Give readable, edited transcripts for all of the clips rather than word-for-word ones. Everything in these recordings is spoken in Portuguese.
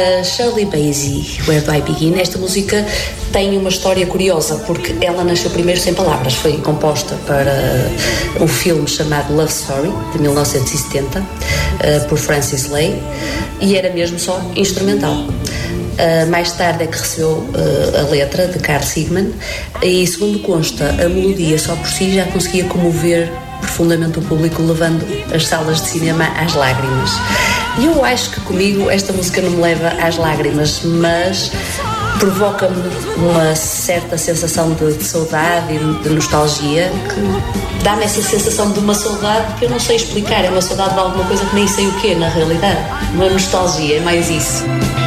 Shirley Bassey, Where Do I Begin? Esta música tem uma história curiosa porque ela nasceu primeiro sem palavras. Foi composta para um filme chamado Love Story, de 1970, por Francis Lai, e era mesmo só instrumental. Mais tarde é que recebeu a letra de Carl Sigman e, segundo consta, a melodia só por si já conseguia comover profundamente o público, levando as salas de cinema às lágrimas. E eu acho que comigo esta música não me leva às lágrimas, mas provoca-me uma certa sensação de saudade e de nostalgia, que dá-me essa sensação de uma saudade que eu não sei explicar. É uma saudade de alguma coisa que nem sei o que na realidade. Uma nostalgia, é mais isso.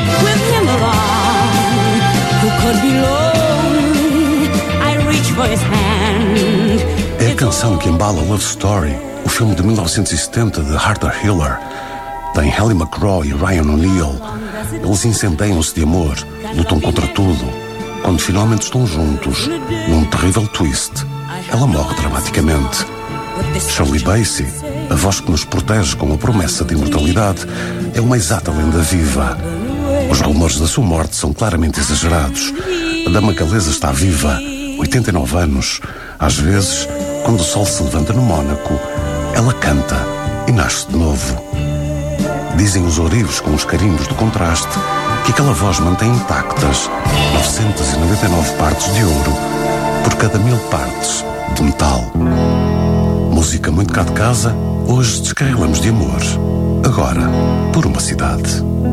É a canção que embala Love Story, o filme de 1970 de Arthur Hiller. Tem Hallie McGraw e Ryan O'Neal. Eles incendeiam-se de amor, lutam contra tudo. Quando finalmente estão juntos, num terrível twist, ela morre dramaticamente. Shirley Bassey, a voz que nos protege com a promessa de imortalidade, é uma exata lenda viva. Os rumores da sua morte são claramente exagerados. A dama galesa está viva, 89 anos. Às vezes, quando o sol se levanta no Mónaco, ela canta e nasce de novo. Dizem os ourives com os carimbos de contraste que aquela voz mantém intactas 999 partes de ouro por cada 1000 partes de metal. Música muito cá de casa, hoje descarrilamos de amor. Agora, por uma cidade.